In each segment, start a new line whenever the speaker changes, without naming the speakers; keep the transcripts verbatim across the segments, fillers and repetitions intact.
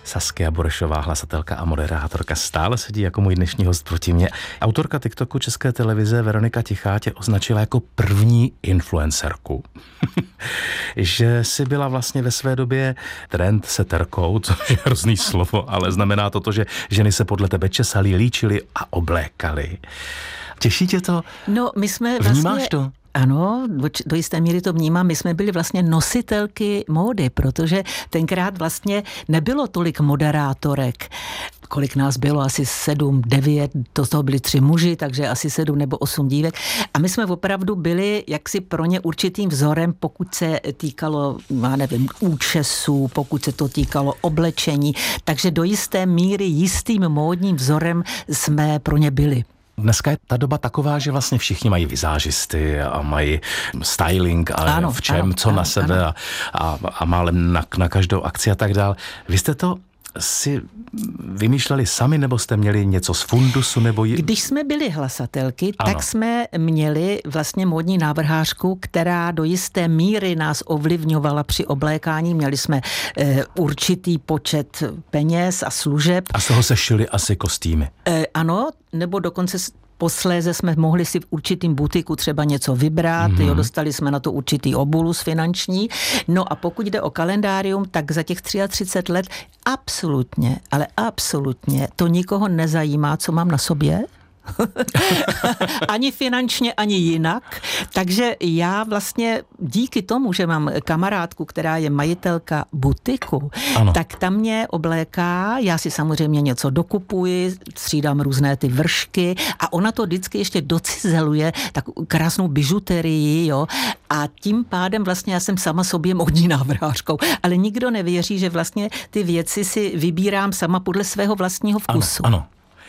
Saskia Burešová, hlasatelka a moderátorka, stále sedí jako můj dnešní host proti mě. Autorka TikToku České televize Veronika Tichá tě označila jako první influencerku. Že jsi byla vlastně ve své době trendsetterkou, což je hrozný slovo, ale znamená to to, že ženy se podle tebe česali, líčili a oblékali. Těší tě to?
No, my jsme vlastně...
Vnímáš to?
Ano, do jisté míry to vnímám. My jsme byli vlastně nositelky módy, protože tenkrát vlastně nebylo tolik moderátorek. Kolik nás bylo? Asi sedm, devět, to z toho byli tři muži, takže asi sedm nebo osm dívek. A my jsme opravdu byli jaksi pro ně určitým vzorem, pokud se týkalo, já nevím, účesů, pokud se to týkalo oblečení. Takže do jisté míry jistým módním vzorem jsme pro ně byli.
Dneska je ta doba taková, že vlastně všichni mají vizážisty a mají styling a
ano,
v čem,
ano,
co
ano,
na sebe
ano.
a, a, a málem na, na každou akci a tak dál. Vy jste to si vymýšleli sami, nebo jste měli něco z fundusu? Nebo je...
Když jsme byli hlasatelky,
ano.
tak jsme měli vlastně módní návrhářku, která do jisté míry nás ovlivňovala při oblékání. Měli jsme e, určitý počet peněz a služeb.
A z toho se šily asi kostýmy.
E, ano, nebo dokonce posléze jsme mohli si v určitým butiku třeba něco vybrat, mm-hmm. jo, dostali jsme na to určitý obolus finanční. No a pokud jde o kalendárium, tak za těch třicet tři let absolutně, ale absolutně to nikoho nezajímá, co mám na sobě. Ani finančně, ani jinak. Takže já vlastně díky tomu, že mám kamarádku, která je majitelka butiku, ano. tak ta mě obléká, já si samozřejmě něco dokupuji, střídám různé ty vršky a ona to vždycky ještě docizeluje, tak krásnou bižuterii, jo, a tím pádem vlastně já jsem sama sobě módní návrhářkou, ale nikdo nevěří, že vlastně ty věci si vybírám sama podle svého vlastního vkusu.
Ano, ano.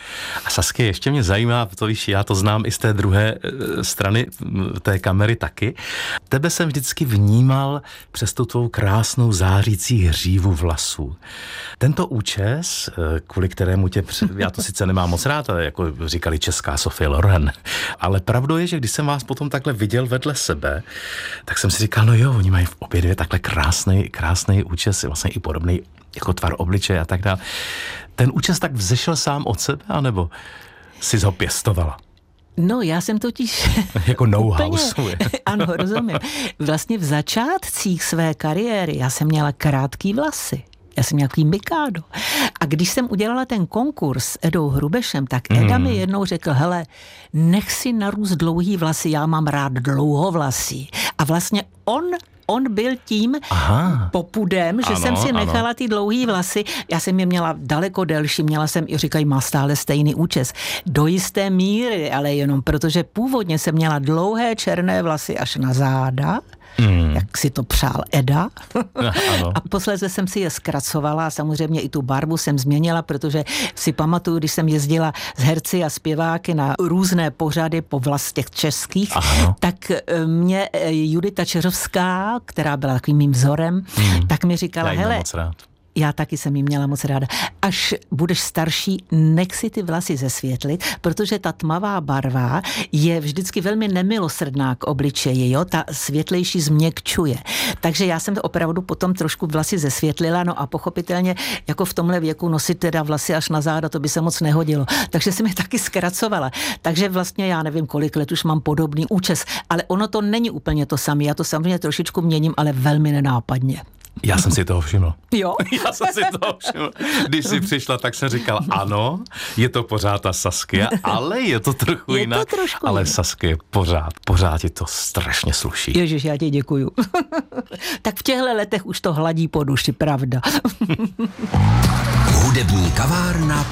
A Saskia, ještě mě zajímá, to víš, já to znám i z té druhé strany té kamery taky. Tebe jsem vždycky vnímal přes tu tvou krásnou zářící hřívu vlasů. Tento účes, kvůli kterému tě, já to sice nemám moc rád, ale jako říkali česká Sophie Loren, ale pravdou je, že když jsem vás potom takhle viděl vedle sebe, tak jsem si říkal, no jo, oni mají v obě dvě takhle krásný, krásný účes, vlastně i podobný jako tvar obličeje a tak dále. Ten účes tak vzešel sám od sebe, anebo jsi ho pěstovala?
No, já jsem totiž...
jako know-how svůj.
Ano, rozumím. Vlastně v začátcích své kariéry já jsem měla krátký vlasy. Já jsem nějaký mikádo. A když jsem udělala ten konkurs s Edou Hrubešem, tak Eda mm. mi jednou řekl, hele, nech si narůst dlouhý vlasy, já mám rád dlouhovlasí. A vlastně on... On byl tím Aha. popudem, že ano, jsem si nechala ano. ty dlouhý vlasy. Já jsem je měla daleko delší, měla jsem, i říkají, má stále stejný účes. Do jisté míry, ale jenom protože původně jsem měla dlouhé černé vlasy až na záda, mm. jak si to přál Eda. Ano. A posléze jsem si je zkracovala a samozřejmě i tu barvu jsem změnila, protože si pamatuju, když jsem jezdila s herci a zpěváky na různé pořady po vlastech českých, ano. tak mě Judita Čeřovská, která byla takovým mým vzorem, hmm. tak mi říkala, hele, já taky jsem jí měla moc ráda. Až budeš starší, nech si ty vlasy zesvětlit, protože ta tmavá barva je vždycky velmi nemilosrdná k obličeji, jo? Ta světlejší změkčuje. Takže já jsem opravdu potom trošku vlasy zesvětlila, no a pochopitelně jako v tomhle věku nosit teda vlasy až na záda, to by se moc nehodilo. Takže jsem je taky zkracovala. Takže vlastně já nevím, kolik let už mám podobný účes, ale ono to není úplně to samé. Já to samozřejmě trošičku měním, ale velmi nenápadně.
Já jsem si toho všiml.
Jo?
Já jsem si toho všiml. Když jsi přišla, tak jsem říkal, ano, je to pořád ta Saskia, ale je to trochu
je
jinak.
To trošku
ale
jinak.
Saskia, pořád, pořád ti to strašně sluší.
Ježiš, já ti děkuju. Tak v těchto letech už to hladí po duši, pravda.
Hudební kavárna